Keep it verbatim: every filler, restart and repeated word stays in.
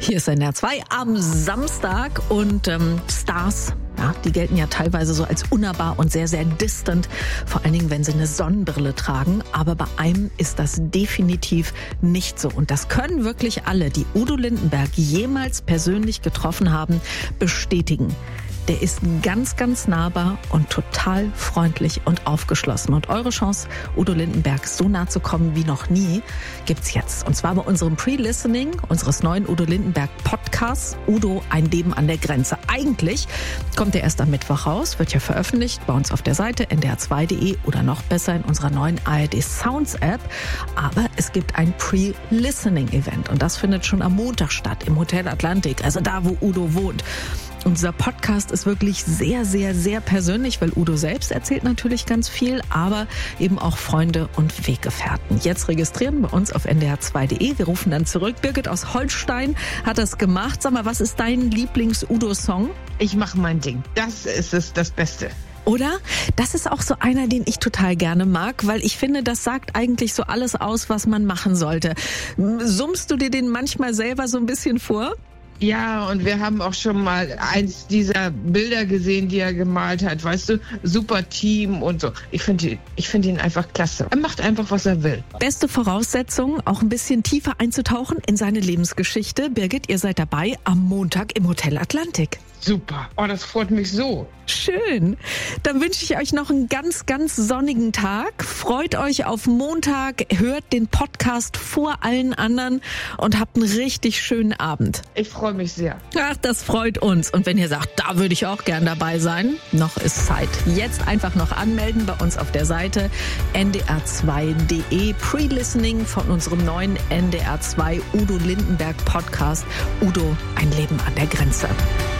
Hier ist N D R zwei am Samstag und ähm, Stars, ja, die gelten ja teilweise so als unnahbar und sehr, sehr distant, vor allen Dingen, wenn sie eine Sonnenbrille tragen. Aber bei einem ist das definitiv nicht so. Und das können wirklich alle, die Udo Lindenberg jemals persönlich getroffen haben, bestätigen. Der ist ganz, ganz nahbar und total freundlich und aufgeschlossen. Und eure Chance, Udo Lindenberg so nah zu kommen wie noch nie, gibt's jetzt. Und zwar bei unserem Pre-Listening unseres neuen Udo Lindenberg Podcasts, Udo, ein Leben an der Grenze. Eigentlich kommt der erst am Mittwoch raus, wird ja veröffentlicht bei uns auf der Seite n d r zwei punkt d e oder noch besser in unserer neuen A R D Sounds App. Aber es gibt ein Pre-Listening-Event und das findet schon am Montag statt im Hotel Atlantik, also da, wo Udo wohnt. Unser Podcast ist wirklich sehr, sehr, sehr persönlich, weil Udo selbst erzählt natürlich ganz viel, aber eben auch Freunde und Weggefährten. Jetzt registrieren bei uns auf n d r zwei punkt d e. Wir rufen dann zurück. Birgit aus Holstein hat das gemacht. Sag mal, was ist dein Lieblings-Udo-Song? Ich mache mein Ding. Das ist es, das Beste. Oder? Das ist auch so einer, den ich total gerne mag, weil ich finde, das sagt eigentlich so alles aus, was man machen sollte. Summst du dir den manchmal selber so ein bisschen vor? Ja, und wir haben auch schon mal eins dieser Bilder gesehen, die er gemalt hat. Weißt du, super Team und so. Ich finde ich finde ihn einfach klasse. Er macht einfach, was er will. Beste Voraussetzung, auch ein bisschen tiefer einzutauchen in seine Lebensgeschichte. Birgit, ihr seid dabei am Montag im Hotel Atlantik. Super. Oh, das freut mich so. Schön. Dann wünsche ich euch noch einen ganz, ganz sonnigen Tag. Freut euch auf Montag, hört den Podcast vor allen anderen und habt einen richtig schönen Abend. Ich freue mich sehr. Ach, das freut uns. Und wenn ihr sagt, da würde ich auch gern dabei sein, noch ist Zeit. Jetzt einfach noch anmelden bei uns auf der Seite n d r zwei punkt d e. Pre-Listening von unserem neuen N D R zwei Udo Lindenberg Podcast. Udo, ein Leben an der Grenze.